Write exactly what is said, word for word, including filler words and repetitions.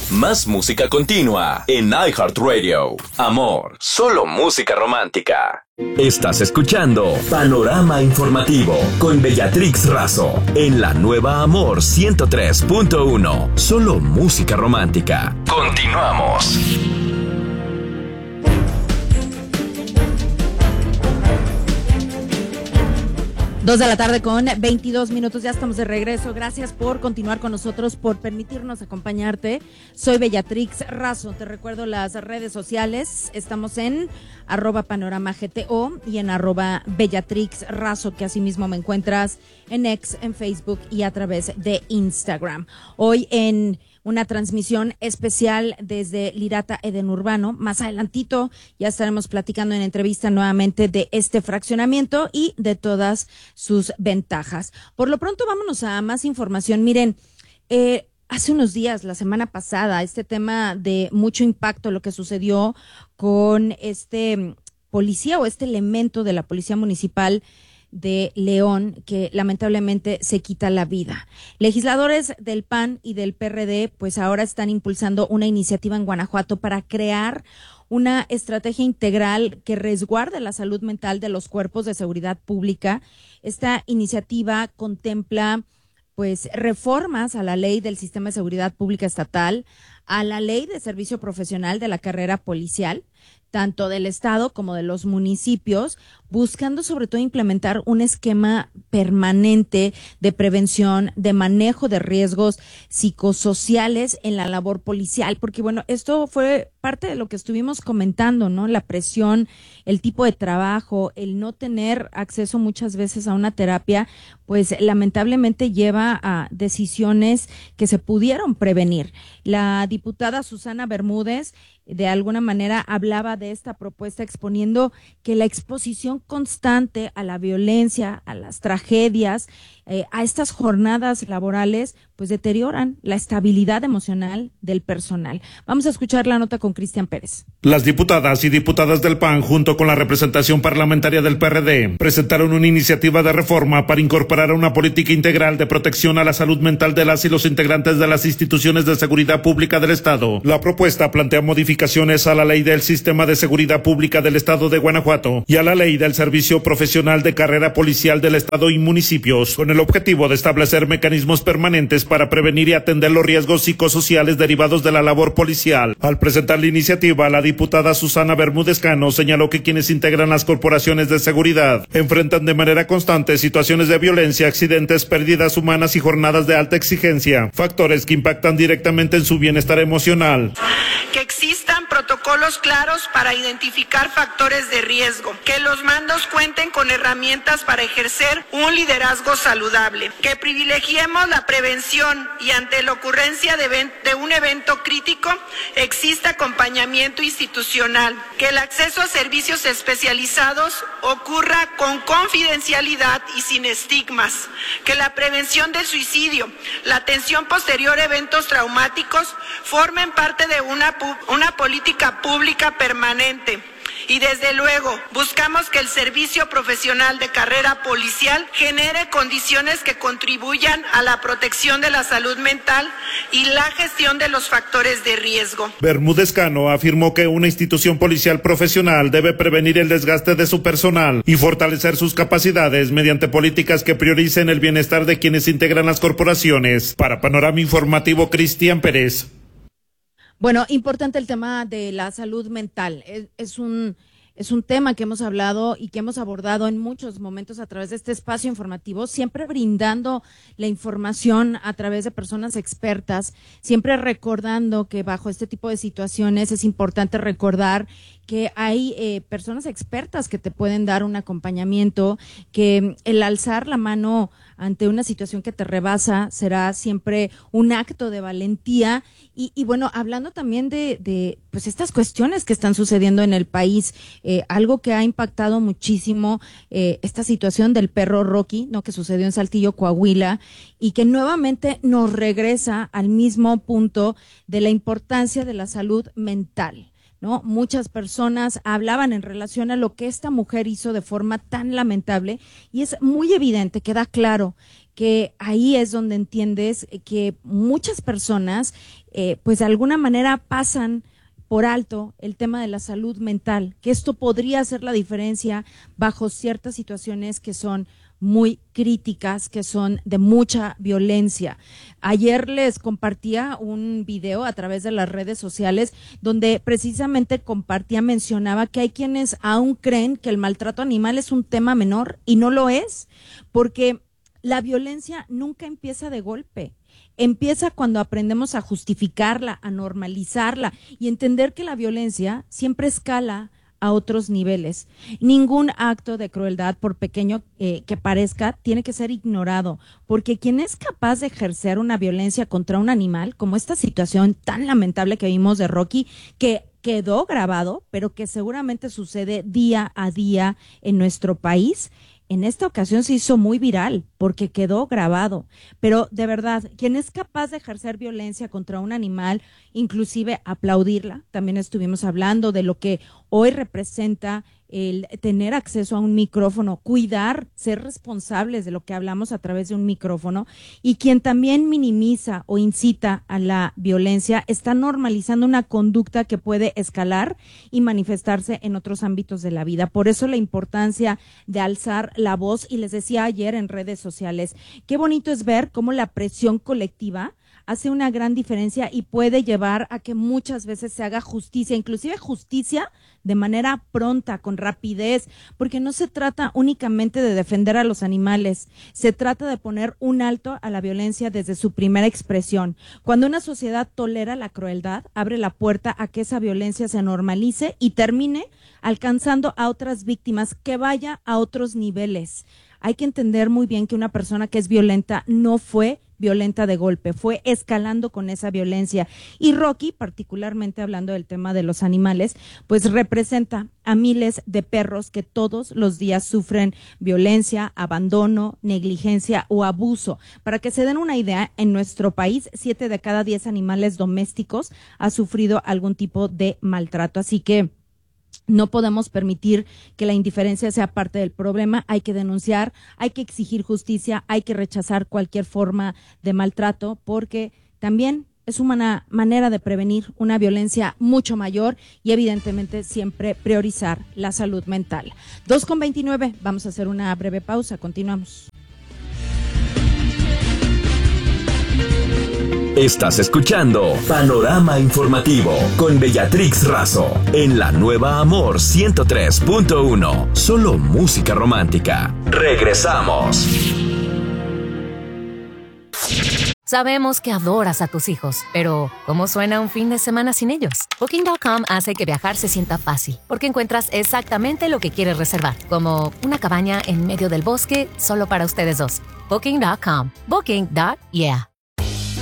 Más música continua en iHeartRadio. Amor, solo música romántica. Estás escuchando Panorama Informativo con Bellatrix Razo en la nueva Amor ciento tres punto uno. Solo música romántica. Continuamos. Dos de la tarde con veintidós minutos, ya estamos de regreso. Gracias por continuar con nosotros, por permitirnos acompañarte. Soy Bellatrix Razo, te recuerdo las redes sociales. Estamos en arroba panorama G T O y en arroba Bellatrix Razo, que asimismo me encuentras en X, en Facebook y a través de Instagram. Hoy en una transmisión especial desde Lirata Eden Urbano. Más adelantito ya estaremos platicando en entrevista nuevamente de este fraccionamiento y de todas sus ventajas. Por lo pronto, vámonos a más información. Miren, eh, hace unos días, la semana pasada, este tema de mucho impacto, lo que sucedió con este policía o este elemento de la Policía Municipal de León, que lamentablemente se quita la vida. Legisladores del P A N y del P R D pues ahora están impulsando una iniciativa en Guanajuato para crear una estrategia integral que resguarde la salud mental de los cuerpos de seguridad pública. Esta iniciativa contempla pues reformas a la Ley del Sistema de Seguridad Pública Estatal, a la Ley de Servicio Profesional de la Carrera Policial, tanto del Estado como de los municipios, buscando sobre todo implementar un esquema permanente de prevención, de manejo de riesgos psicosociales en la labor policial, porque bueno, esto fue parte de lo que estuvimos comentando, ¿no? La presión, el tipo de trabajo, el no tener acceso muchas veces a una terapia, pues lamentablemente lleva a decisiones que se pudieron prevenir. La diputada Susana Bermúdez de alguna manera hablaba de esta propuesta exponiendo que la exposición constante a la violencia, a las tragedias, eh, a estas jornadas laborales, pues deterioran la estabilidad emocional del personal. Vamos a escuchar la nota con Cristian Pérez. Las diputadas y diputadas del P A N, junto con la representación parlamentaria del P R D, presentaron una iniciativa de reforma para incorporar una política integral de protección a la salud mental de las y los integrantes de las instituciones de seguridad pública del Estado. La propuesta plantea modificaciones a la Ley del Sistema de Seguridad Pública del Estado de Guanajuato y a la Ley del Servicio Profesional de Carrera Policial del Estado y municipios, con el objetivo de establecer mecanismos permanentes para prevenir y atender los riesgos psicosociales derivados de la labor policial. Al presentar la iniciativa, la diputada Susana Bermúdez Cano señaló que quienes integran las corporaciones de seguridad enfrentan de manera constante situaciones de violencia, accidentes, pérdidas humanas y jornadas de alta exigencia, factores que impactan directamente en su bienestar emocional. Que existan protocolos claros para identificar factores de riesgo, que los mandos cuenten con herramientas para ejercer un liderazgo saludable, que privilegiemos la prevención y ante la ocurrencia de, de un evento crítico exista acompañamiento institucional, que el acceso a servicios especializados ocurra con confidencialidad y sin estigmas, que la prevención del suicidio, la atención posterior a eventos traumáticos formen parte de una, una política pública permanente. Y desde luego, buscamos que el servicio profesional de carrera policial genere condiciones que contribuyan a la protección de la salud mental y la gestión de los factores de riesgo. Bermúdez Cano afirmó que una institución policial profesional debe prevenir el desgaste de su personal y fortalecer sus capacidades mediante políticas que prioricen el bienestar de quienes integran las corporaciones. Para Panorama Informativo, Cristian Pérez. Bueno, importante el tema de la salud mental. Es, es un es un tema que hemos hablado y que hemos abordado en muchos momentos a través de este espacio informativo, siempre brindando la información a través de personas expertas, siempre recordando que bajo este tipo de situaciones es importante recordar que hay eh, personas expertas que te pueden dar un acompañamiento, que el alzar la mano ante una situación que te rebasa será siempre un acto de valentía y, y bueno, hablando también de, de pues estas cuestiones que están sucediendo en el país, eh, algo que ha impactado muchísimo eh, esta situación del perro Rocky, ¿no? Que sucedió en Saltillo, Coahuila, y que nuevamente nos regresa al mismo punto de la importancia de la salud mental, ¿no? Muchas personas hablaban en relación a lo que esta mujer hizo de forma tan lamentable y es muy evidente, queda claro que ahí es donde entiendes que muchas personas, eh, pues de alguna manera pasan por alto el tema de la salud mental, que esto podría hacer la diferencia bajo ciertas situaciones que son muy críticas, que son de mucha violencia. Ayer les compartía un video a través de las redes sociales donde precisamente compartía, mencionaba que hay quienes aún creen que el maltrato animal es un tema menor y no lo es, porque la violencia nunca empieza de golpe. Empieza cuando aprendemos a justificarla, a normalizarla y entender que la violencia siempre escala a otros niveles. Ningún acto de crueldad, por pequeño eh, que parezca, tiene que ser ignorado, porque quien es capaz de ejercer una violencia contra un animal, como esta situación tan lamentable que vimos de Rocky, que quedó grabado, pero que seguramente sucede día a día en nuestro país, en esta ocasión se hizo muy viral porque quedó grabado, pero de verdad, quien es capaz de ejercer violencia contra un animal, inclusive aplaudirla, también estuvimos hablando de lo que hoy representa el tener acceso a un micrófono, cuidar, ser responsables de lo que hablamos a través de un micrófono, y quien también minimiza o incita a la violencia está normalizando una conducta que puede escalar y manifestarse en otros ámbitos de la vida. Por eso la importancia de alzar la voz, y les decía ayer en redes sociales, qué bonito es ver cómo la presión colectiva hace una gran diferencia y puede llevar a que muchas veces se haga justicia, inclusive justicia de manera pronta, con rapidez, porque no se trata únicamente de defender a los animales, se trata de poner un alto a la violencia desde su primera expresión. Cuando una sociedad tolera la crueldad, abre la puerta a que esa violencia se normalice y termine alcanzando a otras víctimas, que vaya a otros niveles. Hay que entender muy bien que una persona que es violenta no fue violenta de golpe, fue escalando con esa violencia. Y Rocky, particularmente hablando del tema de los animales, pues representa a miles de perros que todos los días sufren violencia, abandono, negligencia o abuso. Para que se den una idea, en nuestro país, siete de cada diez animales domésticos ha sufrido algún tipo de maltrato. Así que no podemos permitir que la indiferencia sea parte del problema. Hay que denunciar, hay que exigir justicia, hay que rechazar cualquier forma de maltrato, porque también es una manera de prevenir una violencia mucho mayor y evidentemente siempre priorizar la salud mental. dos con veintinueve, vamos a hacer una breve pausa, continuamos. Estás escuchando Panorama Informativo con Bellatrix Razo en la nueva Amor ciento tres punto uno. Solo música romántica. Regresamos. Sabemos que adoras a tus hijos, pero ¿cómo suena un fin de semana sin ellos? Booking punto com hace que viajar se sienta fácil, porque encuentras exactamente lo que quieres reservar, como una cabaña en medio del bosque solo para ustedes dos. Booking punto com. Booking. Yeah.